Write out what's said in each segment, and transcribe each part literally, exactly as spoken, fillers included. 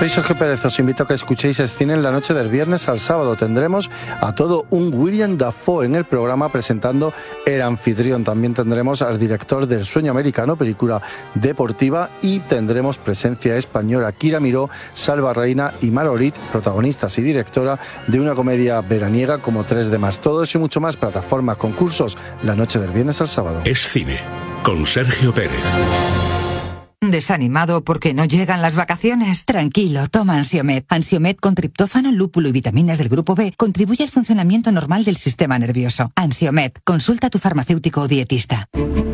Soy Sergio Pérez, os invito a que escuchéis el cine en la noche del viernes al sábado. Tendremos a todo un William Dafoe en el programa presentando El Anfitrión. También tendremos al director del Sueño Americano, película deportiva, y tendremos presencia española. Kira Miró, Salva Reina y Marolit, protagonistas y directora de una comedia veraniega como Tres de más. Todo eso y mucho más, plataformas, concursos, la noche del viernes al sábado. Es cine, con Sergio Pérez. ¿Desanimado porque no llegan las vacaciones? Tranquilo, toma Ansiomed. Ansiomed con triptófano, lúpulo y vitaminas del grupo B contribuye al funcionamiento normal del sistema nervioso. Ansiomed, consulta a tu farmacéutico o dietista.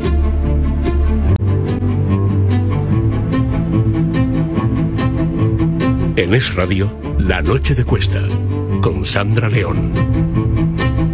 En Es Radio, La Noche de Cuesta, con Sandra León.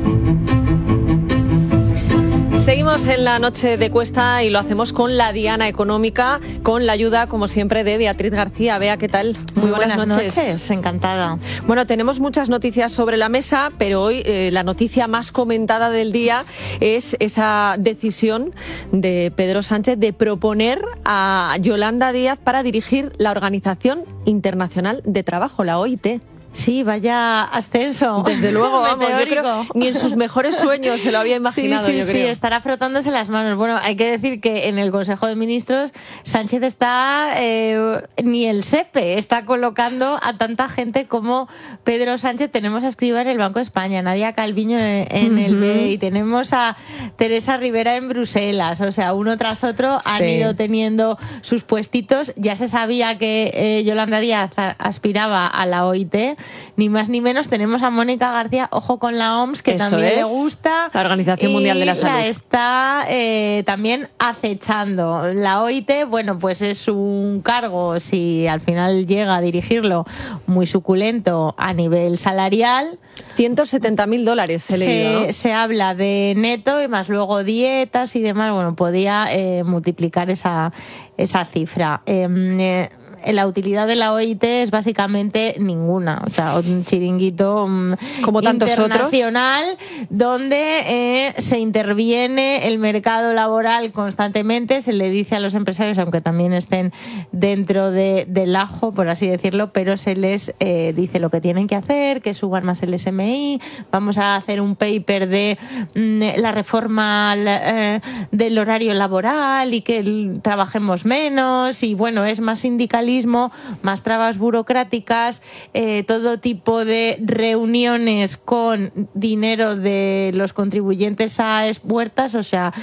Seguimos en la noche de Cuesta y lo hacemos con la Diana Económica, con la ayuda, como siempre, de Beatriz García. Bea, ¿qué tal? Muy, Muy buenas, buenas noches. noches, encantada. Bueno, tenemos muchas noticias sobre la mesa, pero hoy eh, la noticia más comentada del día es esa decisión de Pedro Sánchez de proponer a Yolanda Díaz para dirigir la Organización Internacional de Trabajo, la O I T. Sí, vaya ascenso. Desde luego, vamos, yo creo ni en sus mejores sueños se lo había imaginado. Sí, sí, yo sí, creo. estará frotándose las manos. Bueno, hay que decir que en el Consejo de Ministros Sánchez está, eh, ni el S E P E, está colocando a tanta gente como Pedro Sánchez. Tenemos a Escrivá en el Banco de España, Nadia Calviño en, en uh-huh. el B E I, tenemos a Teresa Rivera en Bruselas. O sea, uno tras otro han sí. ido teniendo sus puestitos. Ya se sabía que eh, Yolanda Díaz aspiraba a la O I T. Ni más ni menos. Tenemos a Mónica García, ojo con la O M S, que Eso también es. le gusta. La Organización Mundial de la Salud. La está eh, también acechando. La O I T, bueno, pues es un cargo, si al final llega a dirigirlo, muy suculento a nivel salarial. ciento setenta mil dólares he leído, se, ¿no? se habla de neto y más luego dietas y demás. Bueno, podía eh, multiplicar esa, esa cifra. Eh, eh, La utilidad de la O I T es básicamente ninguna, o sea, un chiringuito um, como tantos internacional otros, donde eh, se interviene el mercado laboral constantemente, se le dice a los empresarios, aunque también estén dentro de, del ajo, por así decirlo, pero se les eh, dice lo que tienen que hacer, que suban más el S M I, vamos a hacer un paper de mm, la reforma eh, del horario laboral y que trabajemos menos, y bueno, es más sindicalismo, más trabas burocráticas, eh, todo tipo de reuniones con dinero de los contribuyentes a expuertas, o sea,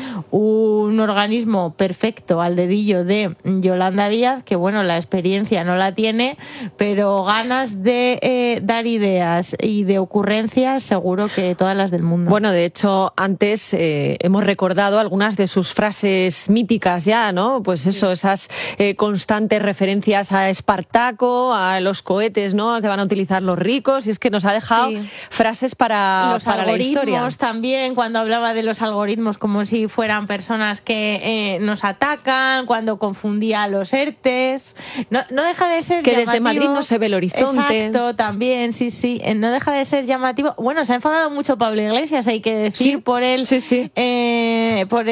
un organismo perfecto al dedillo de Yolanda Díaz, que bueno, la experiencia no la tiene, pero ganas de eh, dar ideas y de ocurrencias seguro que todas las del mundo. Bueno, de hecho, antes eh, hemos recordado algunas de sus frases míticas ya, ¿no? Pues eso, sí. esas eh, constantes referencias a Espartaco, a los cohetes, ¿no?, que van a utilizar los ricos, y es que nos ha dejado sí. frases para, los para la historia. También, cuando hablaba de los algoritmos como si fueran personas que eh, nos atacan, cuando confundía a los ERTES, no, no deja de ser que llamativo. Desde Madrid no se ve el horizonte. Exacto, también, sí, sí, no deja de ser llamativo. Bueno, se ha enfadado mucho Pablo Iglesias, hay que decir, sí. por él, sí, sí. Eh, por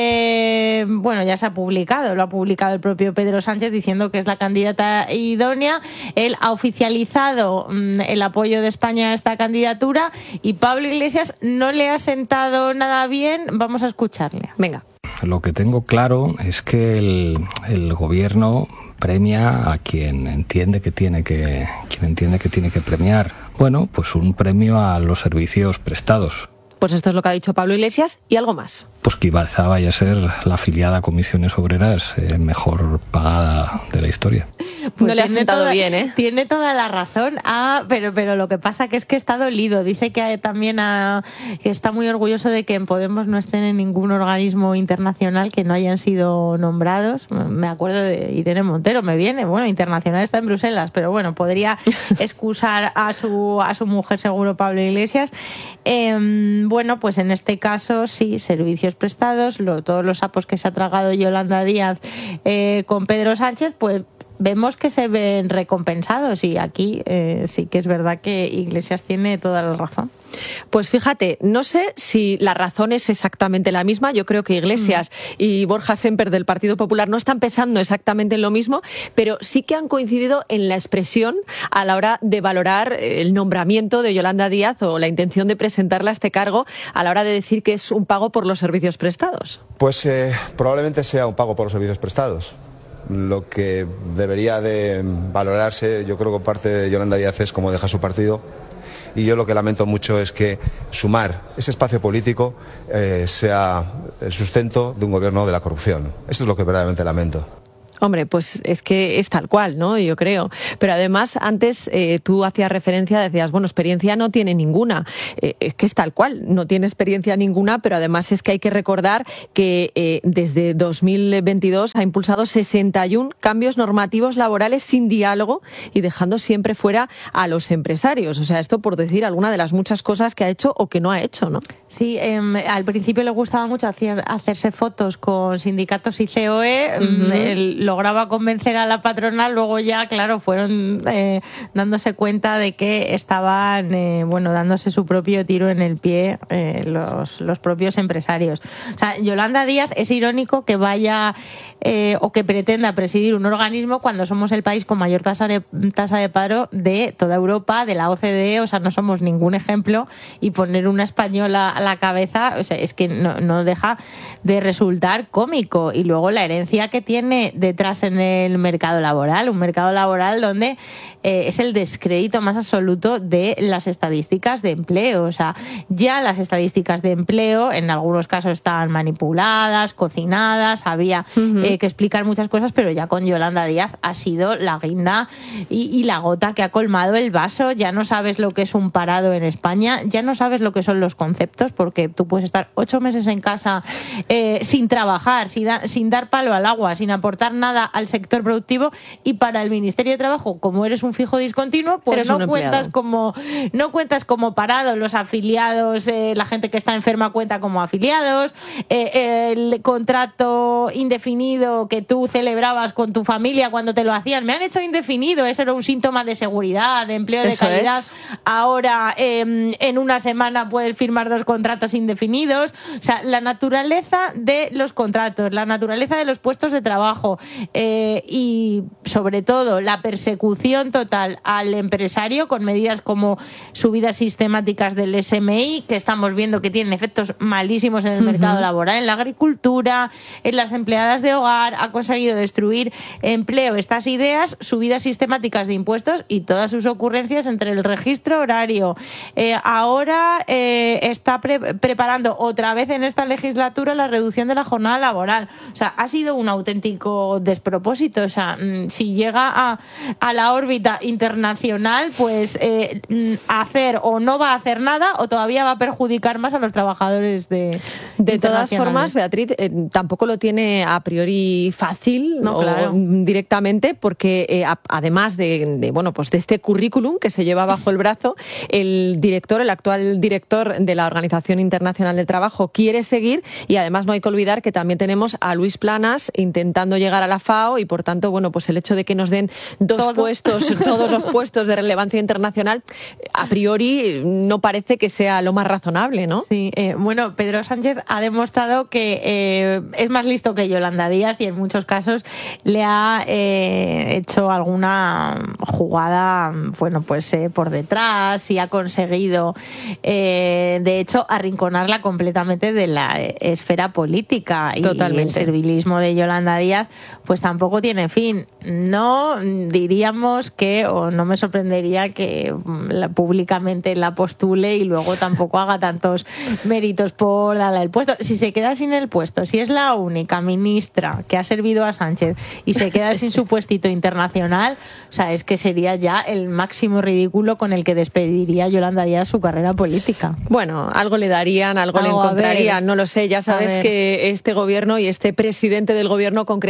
este, bueno, ya se ha publicado, lo ha publicado el propio Pedro Sánchez diciendo que es la candidata idónea. Él ha oficializado mmm, el apoyo de España a esta candidatura y Pablo Iglesias no le ha sentado nada bien. Vamos a escucharle. Venga. Lo que tengo claro es que el, el gobierno premia a quien entiende que tiene que quien entiende que tiene que premiar. Bueno, pues un premio a los servicios prestados. Pues esto es lo que ha dicho Pablo Iglesias y algo más. Pues que quizá vaya a ser la afiliada a Comisiones Obreras eh, mejor pagada de la historia. Pues no le ha sentado toda, bien, ¿eh? Tiene toda la razón. Ah, pero, pero lo que pasa que es que está dolido. Dice que también ha, que está muy orgulloso de que en Podemos no estén en ningún organismo internacional, que no hayan sido nombrados. Me acuerdo de Irene Montero, me viene. Bueno, internacional está en Bruselas, pero bueno, podría excusar a su, a su mujer seguro, Pablo Iglesias. Eh, bueno, pues en este caso sí, servicios prestados, lo, todos los sapos que se ha tragado Yolanda Díaz eh, con Pedro Sánchez, pues vemos que se ven recompensados, y aquí eh, sí que es verdad que Iglesias tiene toda la razón. Pues fíjate, no sé si la razón es exactamente la misma. Yo creo que Iglesias mm. y Borja Semper del Partido Popular no están pensando exactamente en lo mismo, pero sí que han coincidido en la expresión a la hora de valorar el nombramiento de Yolanda Díaz o la intención de presentarla a este cargo a la hora de decir que es un pago por los servicios prestados. Pues eh, probablemente sea un pago por los servicios prestados. Lo que debería de valorarse, yo creo que parte de Yolanda Díaz es cómo deja su partido. Y yo lo que lamento mucho es que sumar ese espacio político eh, sea el sustento de un gobierno de la corrupción. Eso es lo que verdaderamente lamento. Hombre, pues es que es tal cual, ¿no? Yo creo. Pero además, antes eh, tú hacías referencia, decías, bueno, experiencia no tiene ninguna. Eh, es que es tal cual, no tiene experiencia ninguna, pero además es que hay que recordar que eh, desde dos mil veintidós ha impulsado sesenta y uno cambios normativos laborales sin diálogo y dejando siempre fuera a los empresarios. O sea, esto por decir alguna de las muchas cosas que ha hecho o que no ha hecho, ¿no? Sí, eh, al principio le gustaba mucho hacer, hacerse fotos con sindicatos y C O E, uh-huh. el, lograba convencer a la patronal, luego ya, claro, fueron eh, dándose cuenta de que estaban, eh, bueno, dándose su propio tiro en el pie eh, los, los propios empresarios. O sea, Yolanda Díaz, es irónico que vaya eh, o que pretenda presidir un organismo cuando somos el país con mayor tasa de, tasa de paro de toda Europa, de la O C D E, o sea, no somos ningún ejemplo, y poner una española a la cabeza, o sea, es que no, no deja de resultar cómico. Y luego la herencia que tiene detrás en el mercado laboral, un mercado laboral donde eh, es el descrédito más absoluto de las estadísticas de empleo. O sea, ya las estadísticas de empleo en algunos casos estaban manipuladas, cocinadas, había uh-huh. eh, que explicar muchas cosas, pero ya con Yolanda Díaz ha sido la guinda y, y la gota que ha colmado el vaso. Ya no sabes lo que es un parado en España, ya no sabes lo que son los conceptos, porque tú puedes estar ocho meses en casa eh, sin trabajar, sin, da, sin dar palo al agua, sin aportar nada al sector productivo, y para el Ministerio de Trabajo, como eres un fijo discontinuo, pues no cuentas como no cuentas como parado. Los afiliados, eh, la gente que está enferma cuenta como afiliados, eh, el contrato indefinido que tú celebrabas con tu familia cuando te lo hacían, me han hecho indefinido, eso era un síntoma de seguridad, de empleo de eso calidad. Es. Ahora eh, en una semana puedes firmar dos contratos indefinidos. O sea, la naturaleza de los contratos, la naturaleza de los puestos de trabajo, eh, y sobre todo la persecución total al empresario con medidas como subidas sistemáticas del S M I, que estamos viendo que tienen efectos malísimos en el uh-huh. mercado laboral, en la agricultura, en las empleadas de hogar, ha conseguido destruir empleo. Estas ideas, subidas sistemáticas de impuestos y todas sus ocurrencias entre el registro horario. Eh, ahora eh, está pre- preparando otra vez en esta legislatura la reducción de la jornada laboral. O sea, ha sido un auténtico despropósito. O sea, si llega a, a la órbita internacional, pues eh, hacer o no va a hacer nada, o todavía va a perjudicar más a los trabajadores de De todas formas, Beatriz, eh, tampoco lo tiene a priori fácil, no, claro. directamente, porque eh, a, además de, de bueno, pues de este currículum que se lleva bajo el brazo, el director, el actual director de la Organización Internacional del Trabajo quiere seguir, y además no hay que olvidar que también tenemos a Luis Planas intentando llegar a la FAO, y por tanto, bueno, pues el hecho de que nos den dos ¿Todo? puestos, todos los puestos de relevancia internacional, a priori no parece que sea lo más razonable, ¿no? Sí, eh, bueno, Pedro Sánchez ha demostrado que eh, es más listo que Yolanda Díaz, y en muchos casos le ha eh, hecho alguna jugada, bueno, pues eh, por detrás, y ha conseguido, eh, de hecho, arrinconarla completamente de la esfera política. Totalmente. Y el servilismo de Yolanda Díaz, pues tampoco tiene fin. No diríamos que, o no me sorprendería que la, públicamente la postule y luego tampoco haga tantos méritos por la, la, el puesto. Si se queda sin el puesto, si es la única ministra que ha servido a Sánchez y se queda sin su puestito internacional, o sea, es que sería ya el máximo ridículo con el que despediría Yolanda Díaz su carrera política. Bueno, algo le darían, algo, algo le encontrarían, no lo sé. Ya sabes que este gobierno y este presidente del gobierno concretamente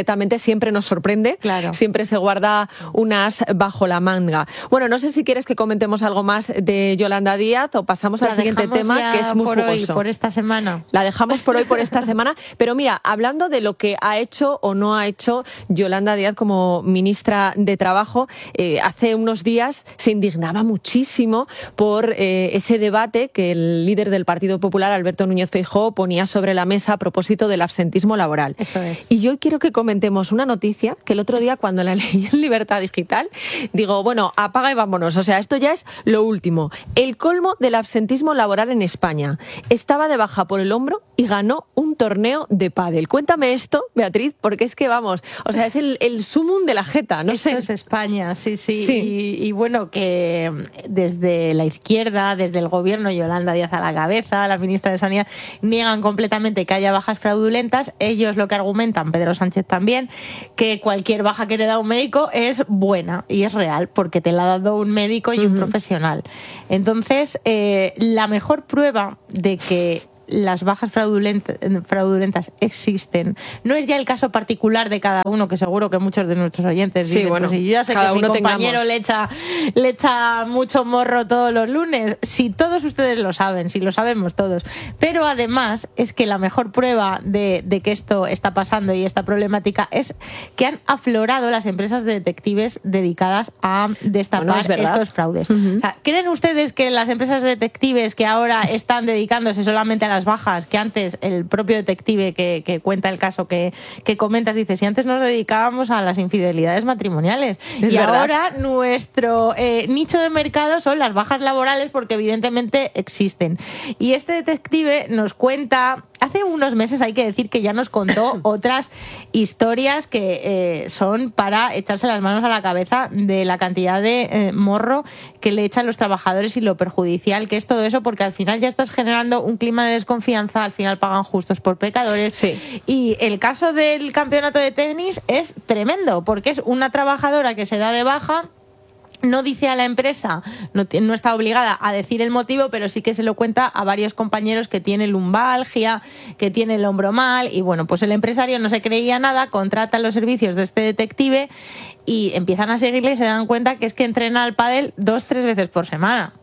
siempre nos sorprende, claro. siempre se guarda un as bajo la manga. Bueno, no sé si quieres que comentemos algo más de Yolanda Díaz o pasamos la al siguiente tema, que es muy por jugoso. Hoy, por esta semana. La dejamos por hoy, por esta semana. Pero mira, hablando de lo que ha hecho o no ha hecho Yolanda Díaz como ministra de Trabajo, eh, hace unos días se indignaba muchísimo por eh, ese debate que el líder del Partido Popular, Alberto Núñez Feijóo, ponía sobre la mesa a propósito del absentismo laboral. Eso es. Y yo quiero que comentemos una noticia que el otro día, cuando la leí en Libertad Digital, digo, bueno, apaga y vámonos. O sea, esto ya es lo último. El colmo del absentismo laboral en España. Estaba de baja por el hombro y ganó un torneo de pádel. Cuéntame esto, Beatriz, porque es que vamos, o sea, es el, el sumum de la jeta, no Esto sé. es España, sí, sí. sí. Y, y bueno, que desde la izquierda, desde el gobierno, Yolanda Díaz a la cabeza, la ministra de Sanidad, niegan completamente que haya bajas fraudulentas. Ellos lo que argumentan, Pedro Sánchez también, que cualquier baja que te da un médico es buena y es real, porque te la ha dado un médico y uh-huh. un profesional. Entonces, eh, la mejor prueba de que las bajas fraudulentas, fraudulentas existen. No es ya el caso particular de cada uno, que seguro que muchos de nuestros oyentes sí, dicen, bueno, pues, y yo ya sé cada que uno mi compañero tengamos. le echa, le echa mucho morro todos los lunes. Si todos ustedes lo saben, si lo sabemos todos. Pero además es que la mejor prueba de, de que esto está pasando y esta problemática es que han aflorado las empresas de detectives dedicadas a destapar bueno, estos fraudes. Uh-huh. O sea, ¿creen ustedes que las empresas de detectives que ahora están dedicándose solamente a las bajas, que antes el propio detective que, que cuenta el caso que, que comentas dice, si antes nos dedicábamos a las infidelidades matrimoniales es y verdad. ahora nuestro eh, nicho de mercado son las bajas laborales, porque evidentemente existen? Y este detective nos cuenta, hace unos meses hay que decir que ya nos contó otras historias que eh, son para echarse las manos a la cabeza de la cantidad de eh, morro que le echan los trabajadores y lo perjudicial que es todo eso, porque al final ya estás generando un clima de desconfianza, al final pagan justos por pecadores. Sí. Y el caso del campeonato de tenis es tremendo, porque es una trabajadora que se da de baja, no dice a la empresa, no, no está obligada a decir el motivo, pero sí que se lo cuenta a varios compañeros que tiene lumbalgia, que tiene el hombro mal, y bueno, pues el empresario no se creía nada, contrata los servicios de este detective y empiezan a seguirle y se dan cuenta que es que entrena al pádel dos, tres veces por semana.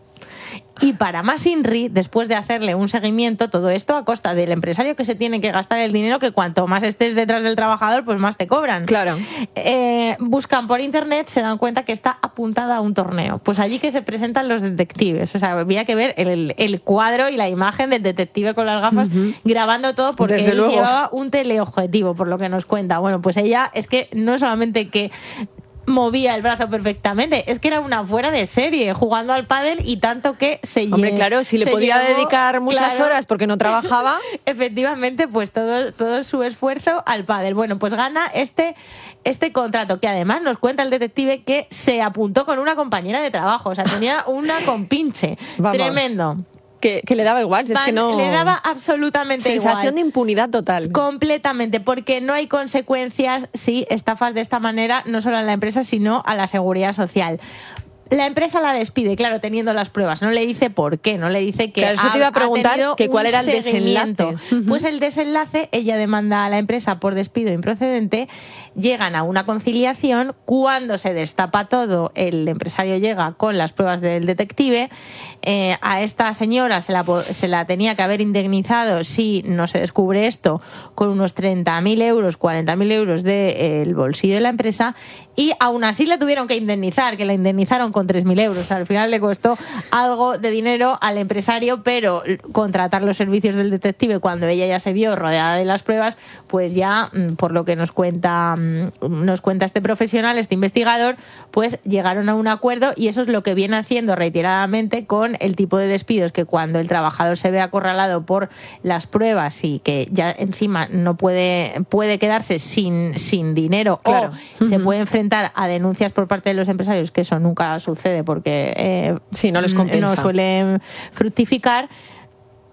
Y para más INRI, después de hacerle un seguimiento, todo esto a costa del empresario, que se tiene que gastar el dinero, que cuanto más estés detrás del trabajador, pues más te cobran. Claro. Eh, buscan por internet, se dan cuenta que está apuntada a un torneo. Pues allí que se presentan los detectives. O sea, había que ver el, el cuadro y la imagen del detective con las gafas uh-huh. grabando todo, porque Desde él luego. llevaba un teleobjetivo, por lo que nos cuenta. Bueno, pues ella es que no solamente que movía el brazo perfectamente, es que era una fuera de serie jugando al pádel, y tanto que se llevó. Hombre, claro, si le podía llevó, dedicar muchas claro, horas porque no trabajaba. Efectivamente, pues todo, todo su esfuerzo al pádel. Bueno, pues gana este, este contrato, que además nos cuenta el detective que se apuntó con una compañera de trabajo, o sea, tenía una compinche. Vamos. Tremendo. Que, que le daba igual, si es que no... Le daba absolutamente Sensación igual. Sensación de impunidad total. Completamente, porque no hay consecuencias si estafas de esta manera, no solo a la empresa, sino a la seguridad social. La empresa la despide, claro, teniendo las pruebas. No le dice por qué, no le dice que claro, eso ha, te iba a preguntar que cuál era el desenlace. Uh-huh. Pues el desenlace, ella demanda a la empresa por despido improcedente, llegan a una conciliación. Cuando se destapa todo, el empresario llega con las pruebas del detective. Eh, a esta señora se la, se la tenía que haber indemnizado, si no se descubre esto, con unos treinta mil euros, cuarenta mil euros del de, bolsillo de la empresa, y aún así la tuvieron que indemnizar, que la indemnizaron con tres mil euros. Al final le costó algo de dinero al empresario, pero contratar los servicios del detective cuando ella ya se vio rodeada de las pruebas, pues ya, por lo que nos cuenta, nos cuenta este profesional, este investigador, pues llegaron a un acuerdo, y eso es lo que viene haciendo reiteradamente con el tipo de despidos, que cuando el trabajador se ve acorralado por las pruebas y que ya encima no puede, puede quedarse sin, sin dinero, claro, o uh-huh. se puede enfrentar a denuncias por parte de los empresarios, que eso nunca sucede porque eh, sí, no les compensa, no suelen fructificar.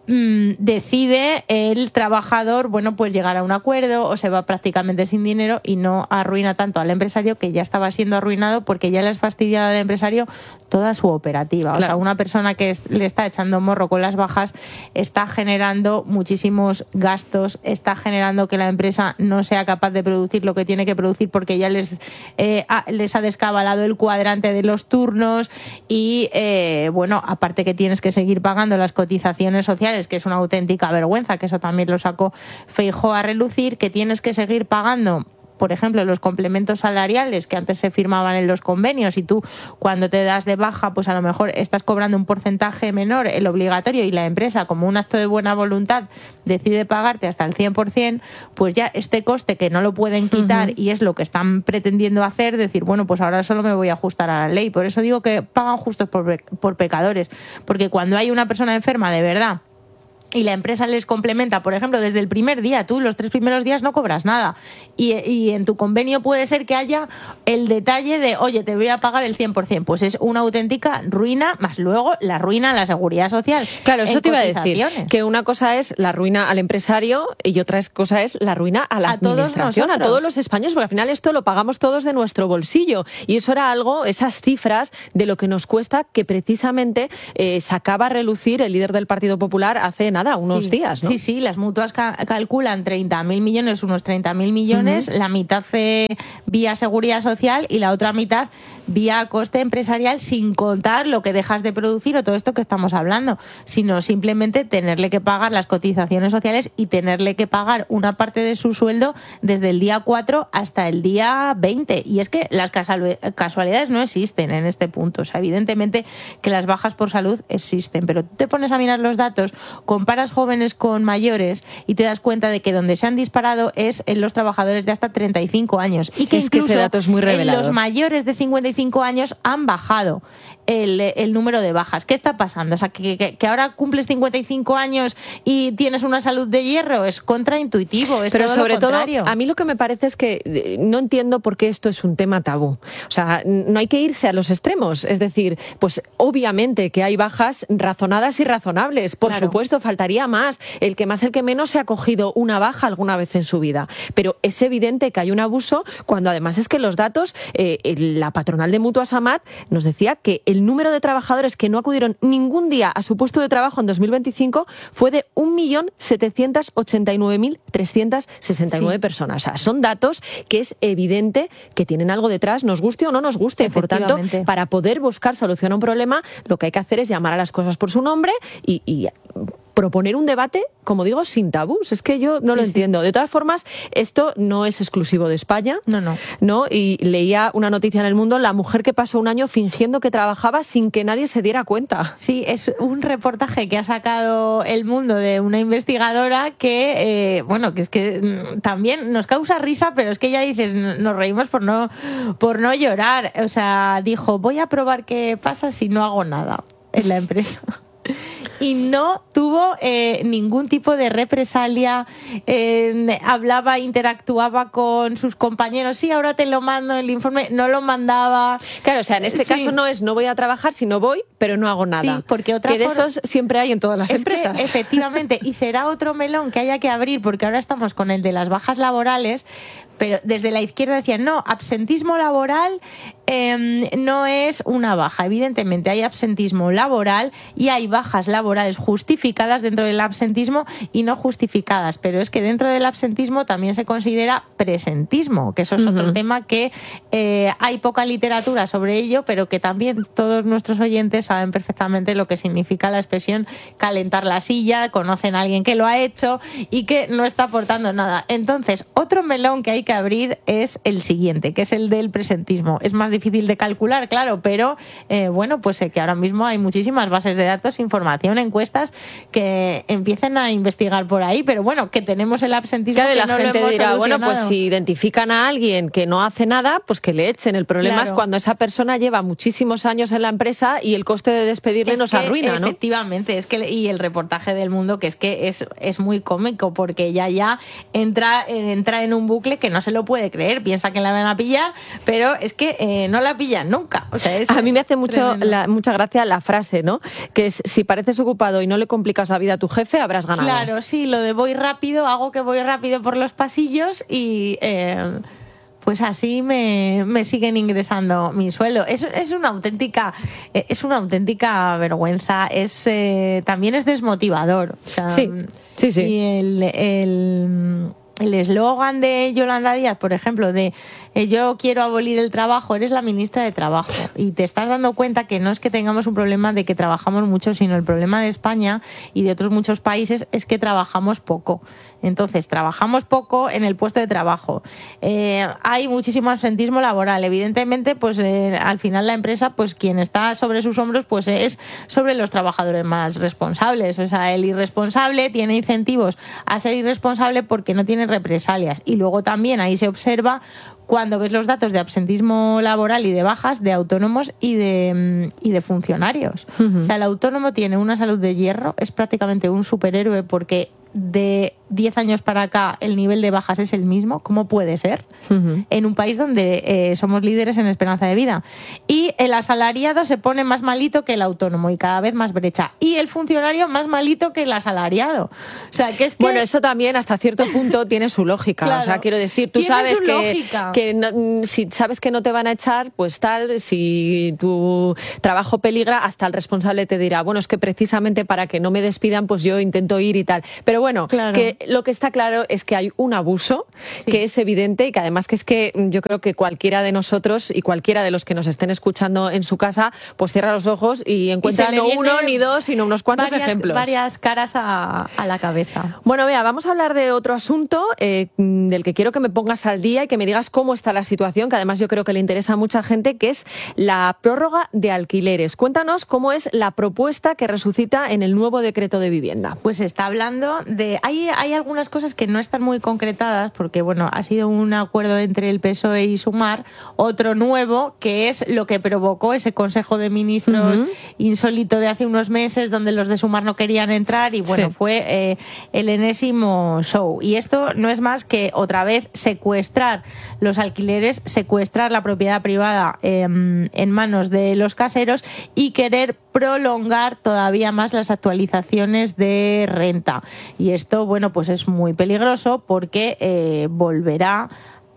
mmm, decide el trabajador, bueno, pues llegar a un acuerdo o se va prácticamente sin dinero y no arruina tanto al empresario, que ya estaba siendo arruinado porque ya le has fastidiado al empresario toda su operativa. Claro. O sea, una persona que es, le está echando morro con las bajas está generando muchísimos gastos, está generando que la empresa no sea capaz de producir lo que tiene que producir porque ya les, eh, ha, les ha descabalado el cuadrante de los turnos y, eh, bueno, aparte que tienes que seguir pagando las cotizaciones sociales, que es una auténtica vergüenza, que eso también lo sacó Feijóo a relucir, que tienes que seguir pagando, por ejemplo, los complementos salariales que antes se firmaban en los convenios y tú cuando te das de baja, pues a lo mejor estás cobrando un porcentaje menor, el obligatorio, y la empresa, como un acto de buena voluntad, decide pagarte hasta el cien por ciento, pues ya este coste que no lo pueden quitar, uh-huh. y es lo que están pretendiendo hacer, decir, bueno, pues ahora solo me voy a ajustar a la ley. Por eso digo que pagan justos por, por pecadores, porque cuando hay una persona enferma de verdad y la empresa les complementa, por ejemplo, desde el primer día, tú los tres primeros días no cobras nada y, y en tu convenio puede ser que haya el detalle de, oye, te voy a pagar el cien por ciento, pues es una auténtica ruina, más luego la ruina a la seguridad social. Claro, eso te iba a decir, que una cosa es la ruina al empresario y otra cosa es la ruina a la a administración, todos a todos los españoles, porque al final esto lo pagamos todos de nuestro bolsillo y eso era algo, esas cifras de lo que nos cuesta, que precisamente eh, sacaba a relucir el líder del Partido Popular hace nada, unos sí, días, ¿no? Sí, sí, las mutuas ca- calculan treinta mil millones, unos treinta mil millones, uh-huh. la mitad eh, vía seguridad social y la otra mitad vía coste empresarial, sin contar lo que dejas de producir o todo esto que estamos hablando, sino simplemente tenerle que pagar las cotizaciones sociales y tenerle que pagar una parte de su sueldo desde el día cuatro hasta el día veinte. Y es que las casualidades no existen en este punto. O sea, evidentemente que las bajas por salud existen, pero tú te pones a mirar los datos, comparas jóvenes con mayores y te das cuenta de que donde se han disparado es en los trabajadores de hasta treinta y cinco años. Y que es incluso que ese dato es muy revelador. En los mayores de cincuenta y cinco años han bajado el, el número de bajas. ¿Qué está pasando? O sea, que, que, que ahora cumples cincuenta y cinco años y tienes una salud de hierro. Es contraintuitivo, es Pero todo sobre lo contrario. todo, a mí lo que me parece es que no entiendo por qué esto es un tema tabú. O sea, no hay que irse a los extremos. Es decir, pues obviamente que hay bajas razonadas y razonables. Por Claro. supuesto, faltaría más. El que más, el que menos se ha cogido una baja alguna vez en su vida. Pero es evidente que hay un abuso cuando además es que los datos, eh, la patronal de Mutuas Amat nos decía que el número de trabajadores que no acudieron ningún día a su puesto de trabajo en dos mil veinticinco fue de un millón setecientos ochenta y nueve mil trescientos sesenta y nueve sí. personas. O sea, son datos que es evidente que tienen algo detrás, nos guste o no nos guste. Por tanto, para poder buscar solución a un problema, lo que hay que hacer es llamar a las cosas por su nombre y, y proponer un debate, como digo, sin tabús. Es que yo no lo sí, entiendo. Sí. De todas formas, esto no es exclusivo de España. No, no. ¿no? Y leía una noticia en El Mundo, la mujer que pasó un año fingiendo que trabajaba sin que nadie se diera cuenta. Sí, es un reportaje que ha sacado El Mundo de una investigadora que, eh, bueno, que es que también nos causa risa, pero es que ella dice, nos reímos por no, por no llorar. O sea, dijo, voy a probar qué pasa si no hago nada en la empresa. Y no tuvo eh, ningún tipo de represalia, eh, hablaba, interactuaba con sus compañeros, sí, ahora te lo mando el informe, no lo mandaba. Claro, o sea, en este sí. caso no es no voy a trabajar, sino voy, pero no hago nada. Sí, porque otra que de forma, esos siempre hay en todas las es empresas. Que, efectivamente, y será otro melón que haya que abrir, porque ahora estamos con el de las bajas laborales, pero desde la izquierda decían, no, absentismo laboral eh, no es una baja. Evidentemente hay absentismo laboral y hay bajas laborales justificadas dentro del absentismo y no justificadas, pero es que dentro del absentismo también se considera presentismo, que eso es uh-huh. otro tema que eh, hay poca literatura sobre ello, pero que también todos nuestros oyentes saben perfectamente lo que significa la expresión calentar la silla, conocen a alguien que lo ha hecho y que no está aportando nada. Entonces, otro melón que hay que abrir es el siguiente, que es el del presentismo. Es más difícil de calcular, claro, pero eh, bueno, pues eh, que ahora mismo hay muchísimas bases de datos, información, encuestas que empiecen a investigar por ahí, pero bueno, que tenemos el absentismo. Claro, que la no gente lo hemos dirá, bueno, pues solucionado. si identifican a alguien que no hace nada, pues que le echen. El problema Claro. es cuando esa persona lleva muchísimos años en la empresa y el coste de despedirle Es nos que, arruina, ¿no? Efectivamente, es que y el reportaje del Mundo, que es que es, es muy cómico, porque ya ya entra, entra en un bucle que no no se lo puede creer, piensa que la van a pillar, pero es que eh, no la pillan nunca. O sea, es a mí me hace mucho la, mucha gracia la frase, ¿no? Que es, si pareces ocupado y no le complicas la vida a tu jefe, habrás ganado. Claro, sí, lo de voy rápido, hago que voy rápido por los pasillos y... Eh, pues así me, me siguen ingresando mi sueldo. Es, es una auténtica es una auténtica vergüenza. Es eh, también es desmotivador. O sea, sí, sí, sí. Y el el el eslogan de Yolanda Díaz, por ejemplo, de eh, yo quiero abolir el trabajo, eres la ministra de Trabajo y te estás dando cuenta que no es que tengamos un problema de que trabajamos mucho, sino el problema de España y de otros muchos países es que trabajamos poco. Entonces, trabajamos poco en el puesto de trabajo. Eh, hay muchísimo absentismo laboral. Evidentemente, pues eh, al final la empresa, pues quien está sobre sus hombros, pues es sobre los trabajadores más responsables. O sea, el irresponsable tiene incentivos a ser irresponsable porque no tiene represalias. Y luego también ahí se observa cuando ves los datos de absentismo laboral y de bajas de autónomos y de, y de funcionarios. Uh-huh. O sea, el autónomo tiene una salud de hierro, es prácticamente un superhéroe porque de diez años para acá el nivel de bajas es el mismo. ¿Cómo puede ser? Uh-huh. En un país donde eh, somos líderes en esperanza de vida. Y el asalariado se pone más malito que el autónomo y cada vez más brecha. Y el funcionario más malito que el asalariado. O sea, que es que... Bueno, eso también hasta cierto punto tiene su lógica. Claro. O sea, quiero decir, tú sabes que, que no, si sabes que no te van a echar, pues tal, si tu trabajo peligra, hasta el responsable te dirá, bueno, es que precisamente para que no me despidan, pues yo intento ir y tal. Pero bueno, claro. que lo que está claro es que hay un abuso, sí. que es evidente y que además que es que yo creo que cualquiera de nosotros y cualquiera de los que nos estén escuchando en su casa, pues cierra los ojos y encuentra no uno ni dos, sino unos cuantos varias, ejemplos. Varias caras a, a la cabeza. Bueno, vea, vamos a hablar de otro asunto eh, del que quiero que me pongas al día y que me digas cómo está la situación, que además yo creo que le interesa a mucha gente, que es la prórroga de alquileres. Cuéntanos cómo es la propuesta que resucita en el nuevo decreto de vivienda. Pues se está hablando de... Hay, hay algunas cosas que no están muy concretadas porque, bueno, ha sido un acuerdo entre el P S O E y Sumar, otro nuevo, que es lo que provocó ese Consejo de Ministros uh-huh. insólito de hace unos meses, donde los de Sumar no querían entrar y, bueno, sí. fue eh, el enésimo show. Y esto no es más que, otra vez, secuestrar los alquileres, secuestrar la propiedad privada eh, en manos de los caseros y querer prolongar todavía más las actualizaciones de renta. Y esto, bueno, pues es muy peligroso porque eh, volverá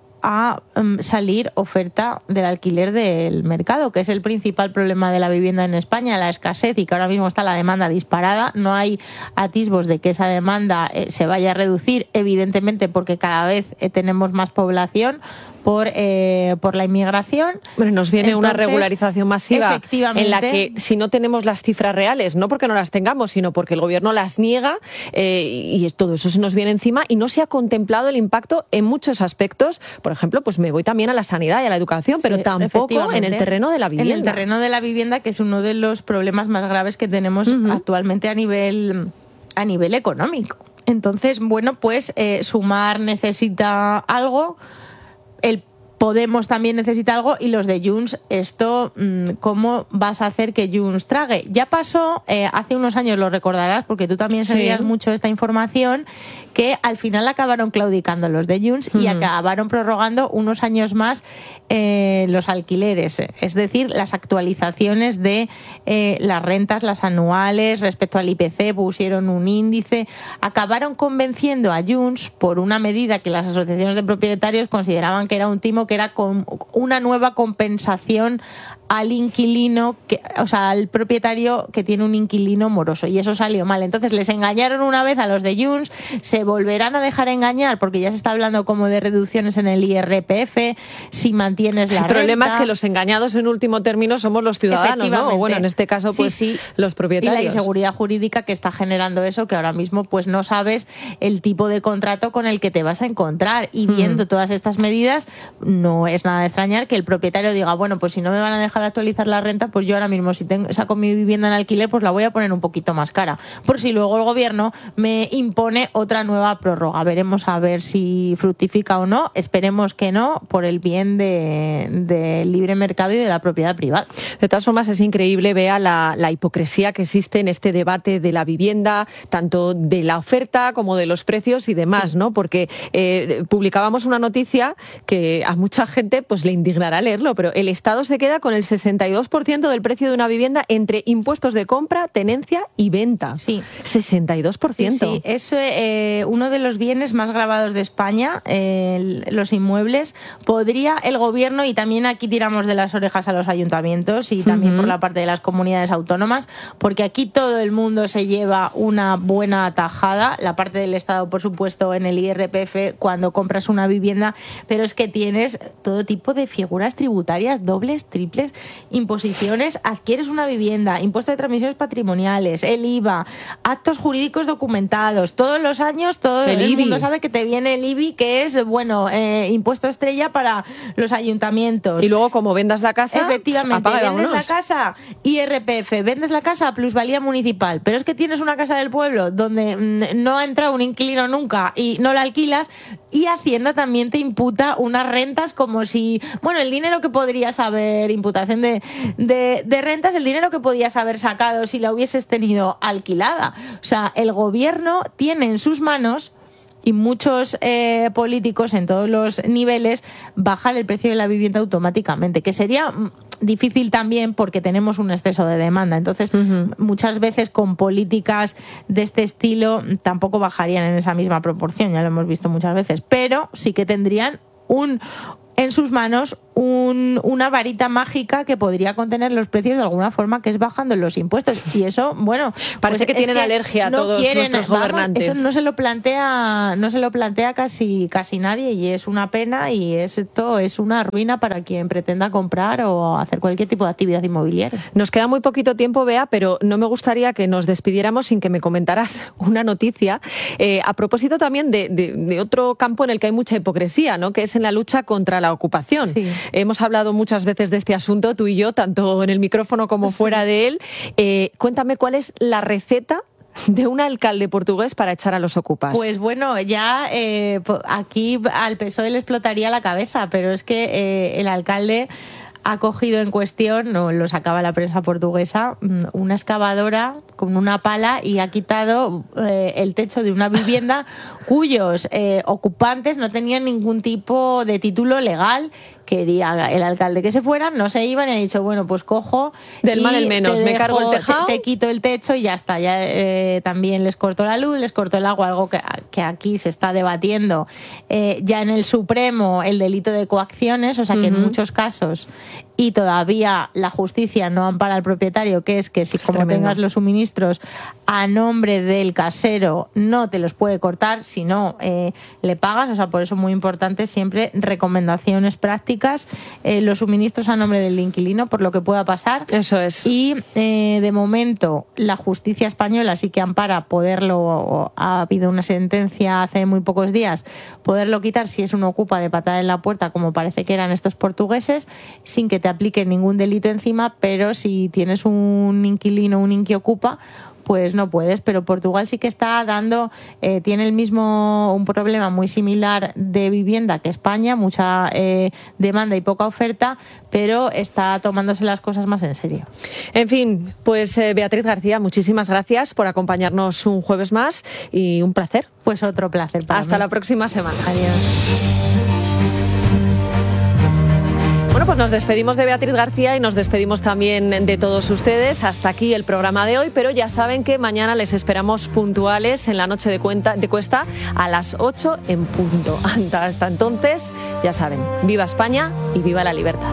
a um, salir oferta del alquiler del mercado, que es el principal problema de la vivienda en España, la escasez, y que ahora mismo está la demanda disparada. No hay atisbos de que esa demanda eh, se vaya a reducir, evidentemente porque cada vez eh, tenemos más población por eh, por la inmigración. Bueno, nos viene Entonces, una regularización masiva en la que si no tenemos las cifras reales, no porque no las tengamos, sino porque el gobierno las niega eh, y todo eso se nos viene encima y no se ha contemplado el impacto en muchos aspectos. Por ejemplo, pues me voy también a la sanidad y a la educación, pero sí, tampoco en el terreno de la vivienda. En el terreno de la vivienda, que es uno de los problemas más graves que tenemos uh-huh. actualmente a nivel a nivel económico. Entonces, bueno, pues eh, Sumar necesita algo, el Podemos también necesita algo y los de Junts, esto, ¿cómo vas a hacer que Junts trague? Ya pasó, eh, hace unos años, lo recordarás, porque tú también sabías sí. mucho esta información, que al final acabaron claudicando los de Junts uh-huh. y acabaron prorrogando unos años más eh, los alquileres, es decir, las actualizaciones de eh, las rentas, las anuales, respecto al I P C, pusieron un índice, acabaron convenciendo a Junts por una medida que las asociaciones de propietarios consideraban que era un timo, que era con una nueva compensación al inquilino, que, o sea, al propietario que tiene un inquilino moroso, y eso salió mal. Entonces les engañaron una vez a los de Junts, se volverán a dejar engañar porque ya se está hablando como de reducciones en el I R P F, si mantienes la renta. El problema es que los engañados en último término somos los ciudadanos, ¿no? O bueno, en este caso pues sí, sí. los propietarios. Y la inseguridad jurídica que está generando eso, que ahora mismo pues no sabes el tipo de contrato con el que te vas a encontrar, y viendo hmm. todas estas medidas no es nada de extrañar que el propietario diga, bueno, pues si no me van a dejar dejar actualizar la renta, pues yo ahora mismo si tengo, saco mi vivienda en alquiler, pues la voy a poner un poquito más cara, por si luego el gobierno me impone otra nueva prórroga. Veremos a ver si fructifica o no, esperemos que no, por el bien del de libre mercado y de la propiedad privada. De todas formas, es increíble, Bea, la, la hipocresía que existe en este debate de la vivienda, tanto de la oferta como de los precios y demás, ¿no? Porque eh, publicábamos una noticia que a mucha gente pues le indignará leerlo, pero el Estado se queda con el sesenta y dos por ciento del precio de una vivienda entre impuestos de compra, tenencia y venta. Sí. sesenta y dos por ciento. Sí, sí. Es eh, uno de los bienes más gravados de España, eh, los inmuebles. Podría el gobierno, y también aquí tiramos de las orejas a los ayuntamientos y también uh-huh. por la parte de las comunidades autónomas, porque aquí todo el mundo se lleva una buena tajada, la parte del Estado, por supuesto, en el I R P F cuando compras una vivienda, pero es que tienes todo tipo de figuras tributarias, dobles, triples, imposiciones, adquieres una vivienda, impuesto de transmisiones patrimoniales, el I V A, actos jurídicos documentados, todos los años todo el, el mundo sabe que te viene el I B I, que es, bueno, eh, impuesto estrella para los ayuntamientos. Y luego, como vendas la casa, efectivamente, apaga, vendes vámonos. la casa, I R P F, vendes la casa, plusvalía municipal, pero es que tienes una casa del pueblo donde mm, no ha entrado un inquilino nunca y no la alquilas, y Hacienda también te imputa unas rentas como si, bueno, el dinero que podrías haber, imputación de, de, de rentas, el dinero que podías haber sacado si la hubieses tenido alquilada. O sea, el gobierno tiene en sus manos, y muchos eh, políticos en todos los niveles, bajar el precio de la vivienda automáticamente, que sería difícil también porque tenemos un exceso de demanda. Entonces, uh-huh. muchas veces con políticas de este estilo tampoco bajarían en esa misma proporción, ya lo hemos visto muchas veces, pero sí que tendrían un en sus manos un, una varita mágica que podría contener los precios de alguna forma, que es bajando los impuestos. Y eso, bueno, parece pues que tienen que alergia a no todos quieren, nuestros vamos, gobernantes. Eso no se lo plantea, no se lo plantea casi casi nadie, y es una pena, y esto es una ruina para quien pretenda comprar o hacer cualquier tipo de actividad inmobiliaria. Nos queda muy poquito tiempo, Bea, pero no me gustaría que nos despidiéramos sin que me comentaras una noticia eh, a propósito también de, de, de otro campo en el que hay mucha hipocresía, ¿no? Que es en la lucha contra la ocupación. Sí. Hemos hablado muchas veces de este asunto, tú y yo, tanto en el micrófono como fuera sí. de él. Eh, cuéntame cuál es la receta de un alcalde portugués para echar a los ocupas. Pues bueno, ya eh, aquí al P S O E le explotaría la cabeza, pero es que eh, el alcalde ha cogido en cuestión, no lo sacaba la prensa portuguesa, una excavadora con una pala y ha quitado eh, el techo de una vivienda cuyos eh, ocupantes no tenían ningún tipo de título legal. Quería el alcalde que se fueran, no se iban, y ha dicho, bueno, pues cojo del mal el menos, me dejo, cargo el tejado, te, te quito el techo y ya está. Ya eh, también les cortó la luz, les cortó el agua, algo que, que aquí se está debatiendo eh, ya en el Supremo, el delito de coacciones, o sea que uh-huh. en muchos casos, y todavía la justicia no ampara al propietario, que es que si es como tremendo. Tengas los suministros a nombre del casero no te los puede cortar, si no eh, le pagas. O sea, por eso muy importante siempre recomendaciones prácticas, eh, los suministros a nombre del inquilino por lo que pueda pasar. Eso es. Y eh, de momento la justicia española sí que ampara poderlo, ha habido una sentencia hace muy pocos días, poderlo quitar si es un ocupa de patada en la puerta, como parece que eran estos portugueses, sin que te aplique ningún delito encima, pero si tienes un inquilino, un inquiocupa, pues no puedes. Pero Portugal sí que está dando, eh, tiene el mismo, un problema muy similar de vivienda que España, mucha eh, demanda y poca oferta, pero está tomándose las cosas más en serio. En fin, pues eh, Beatriz García, muchísimas gracias por acompañarnos un jueves más y un placer. Pues otro placer para Hasta mí. la próxima semana. Adiós. Bueno, pues nos despedimos de Beatriz García y nos despedimos también de todos ustedes. Hasta aquí el programa de hoy, pero ya saben que mañana les esperamos puntuales en la noche de, cuenta, de Cuesta a las ocho en punto. Hasta entonces, ya saben, viva España y viva la libertad.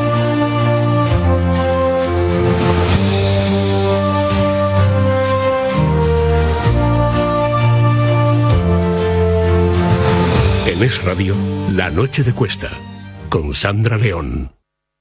En Es Radio, La Noche de Cuesta, con Sandra León.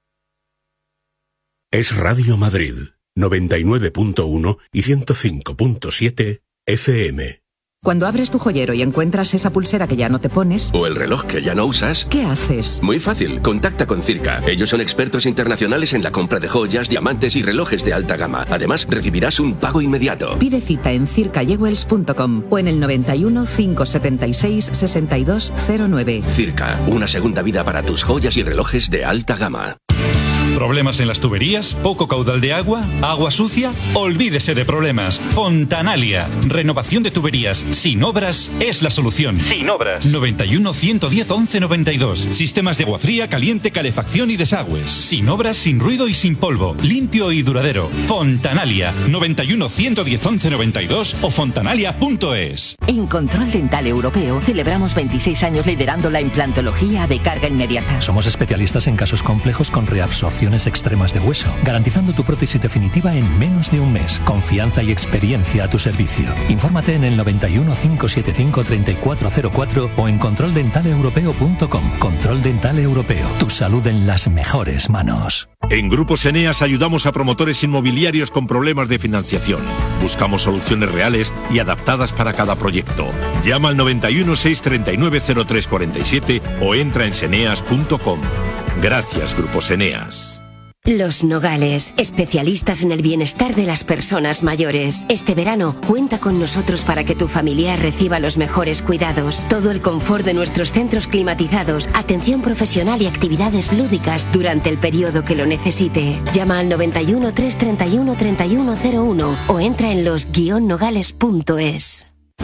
Es Radio Madrid, noventa y nueve punto uno y ciento cinco punto siete F M. Cuando abres tu joyero y encuentras esa pulsera que ya no te pones... O el reloj que ya no usas... ¿Qué haces? Muy fácil, contacta con Circa. Ellos son expertos internacionales en la compra de joyas, diamantes y relojes de alta gama. Además, recibirás un pago inmediato. Pide cita en circa jewels punto com o en el noventa y uno, cinco setenta y seis, sesenta y dos cero nueve. Circa, una segunda vida para tus joyas y relojes de alta gama. ¿Problemas en las tuberías? ¿Poco caudal de agua? ¿Agua sucia? Olvídese de problemas. Fontanalia. Renovación de tuberías sin obras es la solución. Sin obras. noventa y uno, ciento diez, once noventa y dos. Sistemas de agua fría, caliente, calefacción y desagües. Sin obras, sin ruido y sin polvo. Limpio y duradero. Fontanalia. noventa y uno, ciento diez, once noventa y dos o fontanalia punto es. En Control Dental Europeo celebramos veintiséis años liderando la implantología de carga inmediata. Somos especialistas en casos complejos con reabsorciones extremas de hueso, garantizando tu prótesis definitiva en menos de un mes. Confianza y experiencia a tu servicio. Infórmate en el noventa y uno, cinco setenta y cinco, treinta y cuatro cero cuatro o en control dental europeo punto com. Control Dental Europeo. Tu salud en las mejores manos. En Grupos Eneas ayudamos a promotores inmobiliarios con problemas de financiación. Buscamos soluciones reales y adaptadas para cada proyecto. Llama al noventa y uno, seiscientos treinta y nueve, cero tres cuarenta y siete o entra en seneas punto com. Gracias, Grupos Eneas. Los Nogales, especialistas en el bienestar de las personas mayores. Este verano, cuenta con nosotros para que tu familiar reciba los mejores cuidados. Todo el confort de nuestros centros climatizados, atención profesional y actividades lúdicas durante el periodo que lo necesite. Llama al noventa y uno, trescientos treinta y uno, treinta y uno cero uno o entra en los guion nogales punto es.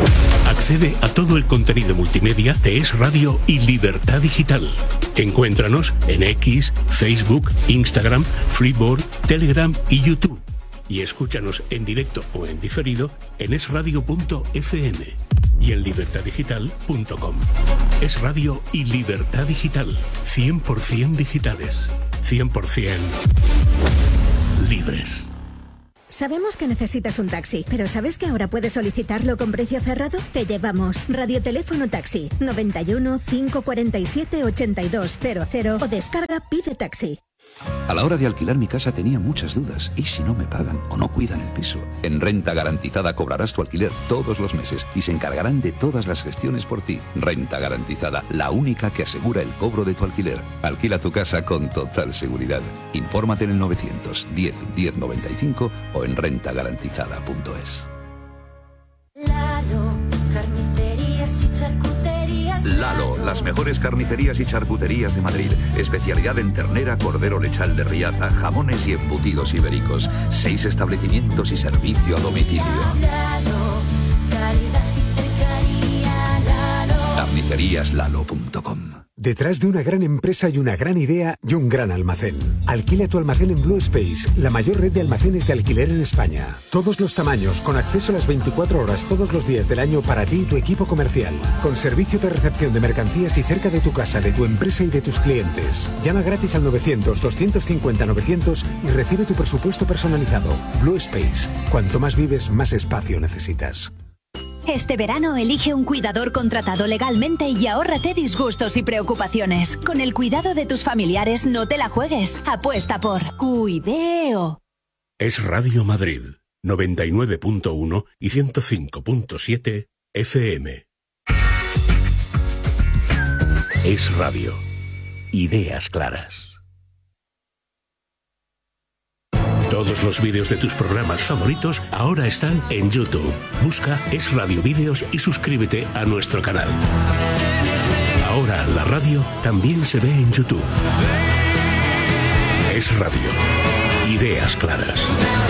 Accede a todo el contenido multimedia de Es Radio y Libertad Digital. Encuéntranos en X, Facebook, Instagram, Freeboard, Telegram y YouTube. Y escúchanos en directo o en diferido en es radio punto efe eme y en libertad digital punto com. Es Radio y Libertad Digital. cien por ciento digitales. cien por ciento libres. Sabemos que necesitas un taxi, pero ¿sabes que ahora puedes solicitarlo con precio cerrado? Te llevamos Radioteléfono Taxi noventa y uno, cinco cuarenta y siete, ochenta y dos cero cero o descarga Pide Taxi. A la hora de alquilar mi casa tenía muchas dudas. ¿Y si no me pagan o no cuidan el piso? En Renta Garantizada cobrarás tu alquiler todos los meses y se encargarán de todas las gestiones por ti. Renta Garantizada, la única que asegura el cobro de tu alquiler. Alquila tu casa con total seguridad. Infórmate en el novecientos diez, diez noventa y cinco o en renta garantizada punto es. Lalo, carnicerías y charcuterías. Lalo, las mejores carnicerías y charcuterías de Madrid. Especialidad en ternera, cordero lechal de Riaza, jamones y embutidos ibéricos. Seis establecimientos y servicio a domicilio. Lalo, calidad y cercanía. Lalo. carnicerías lalo punto com. Detrás de una gran empresa hay una gran idea y un gran almacén. Alquila tu almacén en Blue Space, la mayor red de almacenes de alquiler en España. Todos los tamaños, con acceso a las veinticuatro horas todos los días del año para ti y tu equipo comercial. Con servicio de recepción de mercancías y cerca de tu casa, de tu empresa y de tus clientes. Llama gratis al novecientos, doscientos cincuenta, novecientos y recibe tu presupuesto personalizado. Blue Space. Cuanto más vives, más espacio necesitas. Este verano elige un cuidador contratado legalmente y ahórrate disgustos y preocupaciones. Con el cuidado de tus familiares no te la juegues. Apuesta por Cuideo. Es Radio Madrid, noventa y nueve punto uno y ciento cinco punto siete efe eme. Es Radio. Ideas claras. Todos los vídeos de tus programas favoritos ahora están en YouTube. Busca Es Radio Vídeos y suscríbete a nuestro canal. Ahora la radio también se ve en YouTube. Es Radio. Ideas claras.